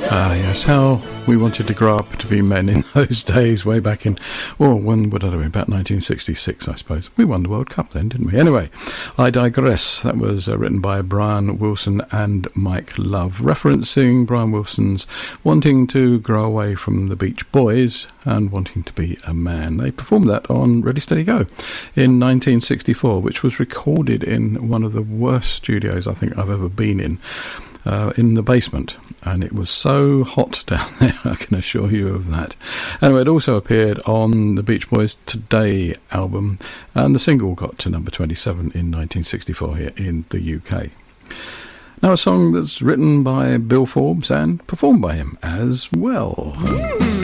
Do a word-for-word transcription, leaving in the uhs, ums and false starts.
Ah, yes, how we wanted to grow up to be men in those days, way back in, well, when would I have been, about nineteen sixty-six, I suppose. We won the World Cup then, didn't we? Anyway, I digress. That was uh, written by Brian Wilson and Mike Love, referencing Brian Wilson's wanting to grow away from the Beach Boys and wanting to be a man. They performed that on Ready, Steady, Go in nineteen sixty-four, which was recorded in one of the worst studios I think I've ever been in. Uh, in the basement, and it was so hot down there, I can assure you of that. Anyway, it also appeared on the Beach Boys' Today album, and the single got to number twenty-seven in nineteen sixty-four here in the U K. Now a song that's written by Bill Forbes and performed by him as well.